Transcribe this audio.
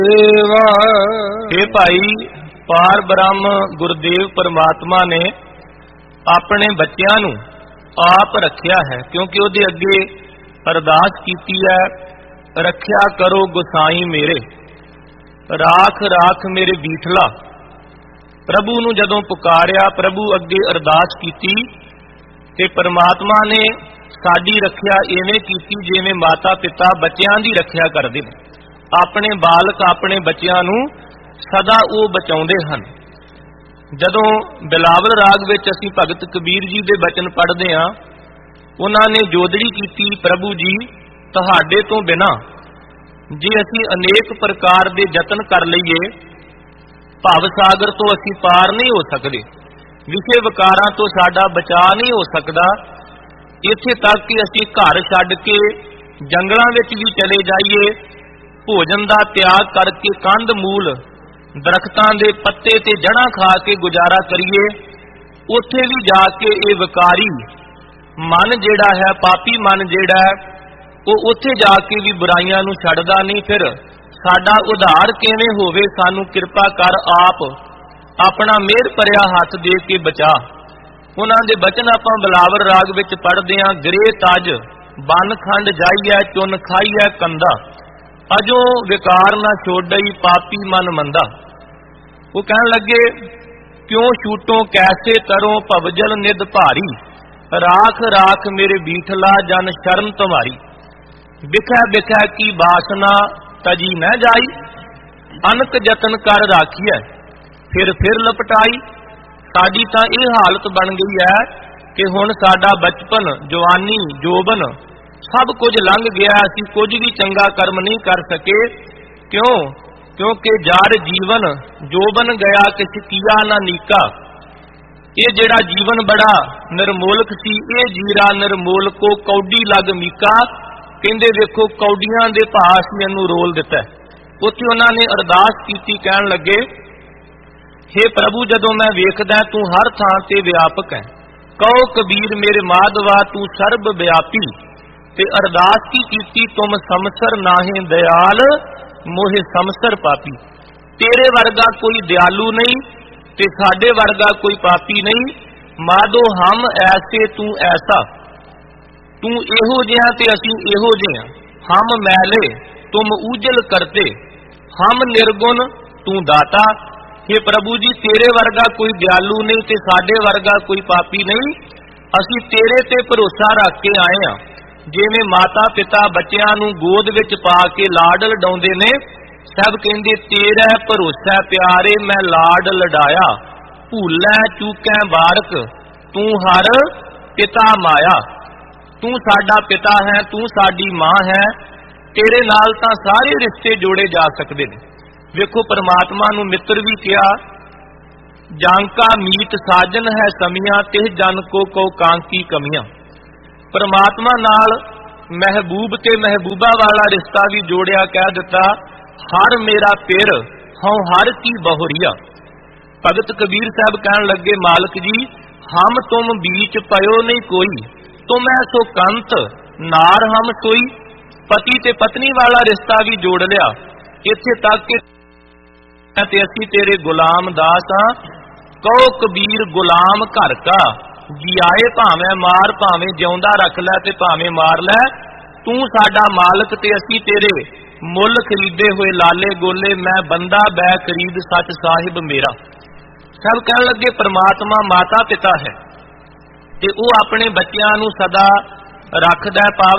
हे भाई, पार ब्रह्म गुरुदेव परमात्मा ने अपने बच्चों नूं आप रखिया है, क्योंकि उहदे अगे अरदास कीती है, रखिया करो गुसाई मेरे, राख राख मेरे बीठला। प्रभु नूं जदों पुकारिया, प्रभु अगे अरदास कीती ते परमात्मा ने साडी रखिया इवें कीती जिवें माता पिता बच्चों की रखिया करदे ने। अपने बालक अपने बच्चों नूं सदा वो बचाउंदे हन। जदों बिलावल राग विच असीं भगत कबीर जी दे बचन पढ़दे हां, उन्हां ने जोदड़ी कीती, प्रभु जी तुहाडे तो बिना जे असीं अनेक प्रकार दे यतन कर लईए, भव सागर तो असीं पार नहीं हो सकदे, विषे विकारां तो साडा बचा नहीं हो सकदा। इत्थे तक कि असीं घर छड्ड के जंगलां विच भी चले जाइए, भोजन का त्याग करके कंध मूल दरख्तां दे पत्ते ते जड़ां खा के गुजारा करिए, उत्थे भी जाके ये विकारी मन जिहड़ा है, पापी मन जिहड़ा है, वो उत्थे जाके भी बुराइयां नूं छड्डदा नहीं। फिर साडा उधार किवें होवे, सानू किरपा कर आप अपना मेहर भरिया हथ दे के बचा। उन्हां दे बचन आपां बिलावल राग विच पढ़दे हां, गिरे तज बन खंड जाइए, चुन खाइए कंदा, अजो विकार ना छोड़ई पापी मन मंदा। वो कहन लगे, क्यों छूटो कैसे तरों भवजल निध भारी, राख राख मेरे बीठला जन शरण तुम्हारी। बिखै बिखै की बासना तजी न जाई, अनक जतन कर राखिए फिर लपटाई। साडी तां इह हालत बन गई है कि हुण साडा बचपन जवानी जोबन सब कुछ लंघ गया, असीं कुछ भी चंगा कर्म नहीं कर सके। क्यों? क्योंकि जार जीवन जोबन गया किस किया ना नीका। ये जिहड़ा जीवन बड़ा निर्मोलक सी, ये जीरा निर्मोल को कौडी लग मीका। कहंदे देखो कौडियां दे भास मैनूं रोल दिता। उत्थे उन्हां ने अरदास कीती, कहण लगे, हे प्रभु जदों मैं वेखदा तू हर थां ते व्यापक है, कहो कबीर मेरे माधवा तू सर्ब व्यापी। ते अरदास की कीती, तुम समसर नाहे दयाल मोहे समसर पापी। तेरे वर्गा कोई दयालु नहीं ते साडे वर्गा कोई पापी नहीं। माधो हम ऐसे तू ऐसा, तू एहो जिहा ते असीं एहो जिहा। हम मैले तुम उजल करते, हम निर्गुण तू दाता। हे प्रभु जी तेरे वर्गा कोई दयालु नहीं ते साडे वर्गा कोई पापी नहीं। असीं तेरे ते भरोसा रख के आए हां। जिवें माता पिता बच्चिआं नूं गोद विच पा के लाड लडाउंदे ने, सब कहंदे तेरा भरोसा प्यारे मैं लाड लडाया। भूलै चूकै बारक तू हर पिता माया। तू साडा पिता है, तू साडी मां है, तेरे नाल तां सारे रिश्ते जोड़े जा सकदे ने। वेखो परमात्मा नूं मित्र भी किया, जांका मीत साजन है समियां, तिह जन को कांकी कमियां। परमात्मा नाल महबूब ते महबूबा वाला रिश्ता भी जोड़िया, कह दिता हर मेरा पिर हूं हर की बहुरिया। भगत कबीर साहब कहन लगे, मालक जी हम तुम बीच पयो नहीं कोई, तुम ऐसो कंत नार हम सोई। पति ते पत्नी वाला रिश्ता भी जोड़ लिया, इत्थे तक कि ते असीं तेरे गुलाम दास हां। कहो कबीर गुलाम घर का, जियाए भावें मार भावें जिउंदा रख लै ते भावें मार लै। तू साडा मालक ते असीं तेरे मुल खरीदे हुए लाले गोले, मैं बंदा बै खरीद सच साहिब मेरा। सब कहन लगे परमात्मा माता पिता है ते वो अपने बच्चों नूं सदा रखदा, पाव